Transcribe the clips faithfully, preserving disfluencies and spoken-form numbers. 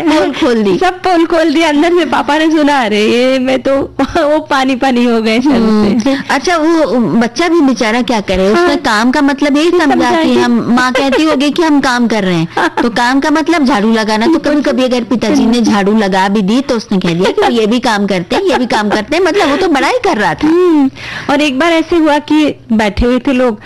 पोल खोल दी, सब पोल खोल दिया। अंदर से पापा ने सुना, अरे ये मैं तो वो पानी पानी हो गए शर्म से। अच्छा, वो बच्चा भी बेचारा क्या करे, हाँ, उसने काम का मतलब यही समझा कि हम, माँ कहती होगी कि हम काम कर रहे हैं, तो काम का मतलब झाड़ू लगाना। तो कभी कभी अगर पिताजी ने झाड़ू लगा भी दी तो उसने कह दिया कि ये भी काम करते हैं, ये भी काम करते हैं, मतलब वो तो बड़ा ही कर रहा था। और एक बार ऐसे हुआ कि बैठे हुए थे लोग,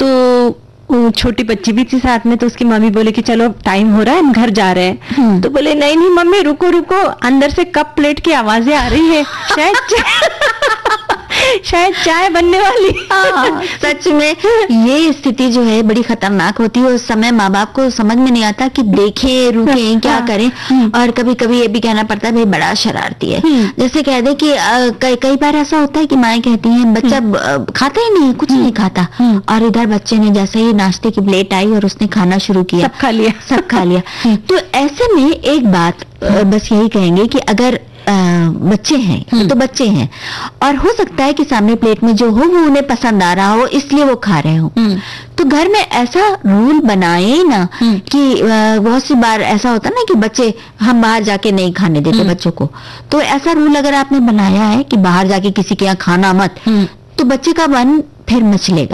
तो छोटी बच्ची भी थी साथ में, तो उसकी मम्मी बोले कि चलो टाइम हो रहा है, हम घर जा रहे हैं। तो बोले नहीं नहीं मम्मी रुको रुको, अंदर से कप प्लेट की आवाजें आ रही है, शायद शायद चाय बनने वाली। हाँ, सच में ये स्थिति जो है बड़ी खतरनाक होती है। उस समय माँ बाप को समझ में नहीं आता कि देखें, रुकें, क्या करें। और कभी कभी ये भी कहना पड़ता है भाई बड़ा शरारती है। जैसे कह दे कि कई कई बार ऐसा होता है कि माएँ कहती हैं बच्चा खाता ही नहीं, कुछ नहीं खाता, और इधर बच्चे ने जैसे ही नाश्ते की प्लेट आई और उसने खाना शुरू किया, सब खा लिया, सब खा लिया। तो ऐसे में एक बात बस यही कहेंगे कि अगर आ, बच्चे हैं तो बच्चे हैं, और हो सकता है कि सामने प्लेट में जो हो वो उन्हें पसंद आ रहा हो, इसलिए वो खा रहे हो। तो घर में ऐसा रूल बनाए ना कि बहुत सी बार ऐसा होता ना कि बच्चे, हम बाहर जाके नहीं खाने देते बच्चों को, तो ऐसा रूल अगर आपने बनाया है कि बाहर जाके किसी के यहाँ खाना मत, तो बच्चे का मन फिर मचलेगा,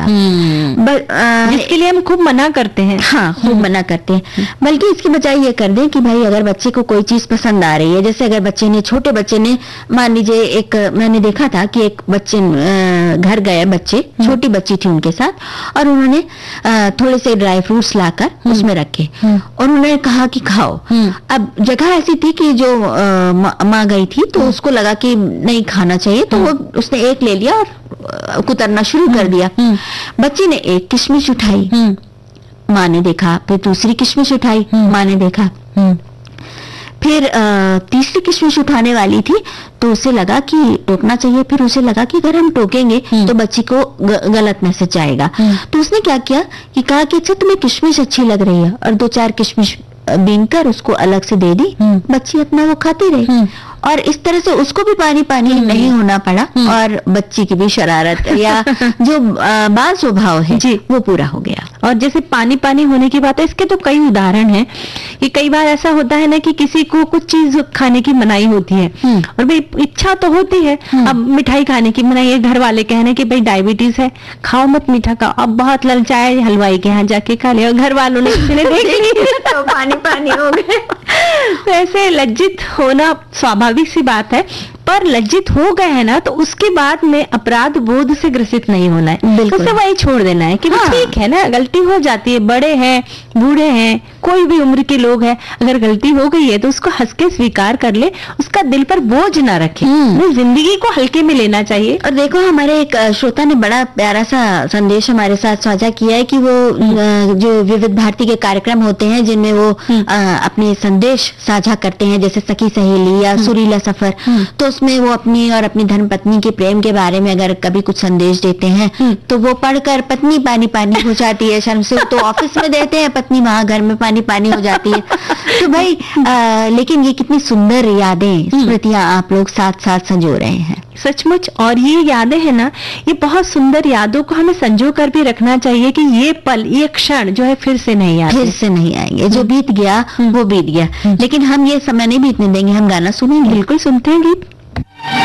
जिसके लिए हम खूब मना करते हैं। हाँ, खूब मना करते हैं। बल्कि इसकी बजाय ये कर दें कि भाई अगर बच्चे को कोई चीज पसंद आ रही है, जैसे अगर बच्चे ने, छोटे बच्चे ने, मान लीजिए एक, मैंने देखा था कि एक बच्चे घर गए, बच्चे, छोटी बच्ची थी उनके साथ, और उन्होंने थोड़े से ड्राई फ्रूट्स लाकर उसमें रखे और उन्होंने कहा कि खाओ। अब जगह ऐसी थी कि जो माँ गई थी तो उसको लगा कि नहीं खाना चाहिए, तो वो उसने एक ले लिया और कुतरना शुरू कर दिया। बच्ची ने एक किशमिश उठाई, माँ ने देखा, फिर दूसरी किशमिश उठाई, माँ ने देखा, फिर तीसरी किशमिश उठाने वाली थी तो उसे लगा कि टोकना चाहिए। फिर उसे लगा कि अगर हम टोकेंगे तो बच्ची को ग, गलत मैसेज जाएगा। तो उसने क्या किया कि कहा कि अच्छा तुम्हें किशमिश अच्छी लग रही है, और दो चार किशमिश बीनकर उसको अलग से दे दी। बच्ची अपना वो खाती रही, और इस तरह से उसको भी पानी पानी नहीं होना पड़ा, और बच्ची की भी शरारत या जो बाल स्वभाव है जी वो पूरा हो गया। और जैसे पानी पानी होने की बात है, इसके तो कई उदाहरण हैं कि कई बार ऐसा होता है ना कि किसी को कुछ चीज खाने की मनाही होती है, और भाई इच्छा तो होती है, अब मिठाई खाने की मनाही है, घर वाले कहने कि भाई डायबिटीज है, खाओ मत मीठा खाओ, अब बहुत ललचाए, हलवाई के यहाँ जाके खा लिया, और घर वालों ने किसी ने देख लिया तो पानी पानी हो गए। तो ऐसे लज्जित होना स्वाभाविक सी बात है, पर लज्जित हो गए हैं ना तो उसके बाद में अपराध बोध से ग्रसित नहीं होना है, उसे वही छोड़ देना है कि हाँ। ठीक है ना, गलती हो जाती है, बड़े हैं, बूढ़े हैं, कोई भी उम्र के लोग हैं, अगर गलती हो गई है तो उसको हंस के स्वीकार कर ले, उसका दिल पर बोझ ना रखे, जिंदगी को हल्के में लेना चाहिए। और देखो, हमारे एक श्रोता ने बड़ा प्यारा सा संदेश हमारे साथ साझा किया है कि वो जो विविध भारती के कार्यक्रम होते हैं जिनमें वो अपने संदेश साझा करते हैं, जैसे सखी सहेली या सुरीला सफर, तो उसमें वो अपनी और अपनी धर्मपत्नी के प्रेम के बारे में अगर कभी कुछ संदेश देते हैं तो वो पढ़कर पत्नी पानी पानी हो जाती है शर्म से, तो ऑफिस में देते हैं, पत्नी वहां घर में पानी पानी हो जाती है। तो भाई आ, लेकिन ये कितनी सुंदर यादें, स्मृतियां आप लोग साथ साथ संजो रहे हैं, सचमुच। और ये यादें हैं ना, ये बहुत सुंदर यादों को हमें संजो कर भी रखना चाहिए कि ये पल, ये क्षण जो है फिर से नहीं आएंगे, फिर से नहीं आएंगे। जो बीत गया वो बीत गया, लेकिन हम ये समय नहीं बीतने देंगे, हम गाना सुनेंगे। बिल्कुल सुनते हैं गीत।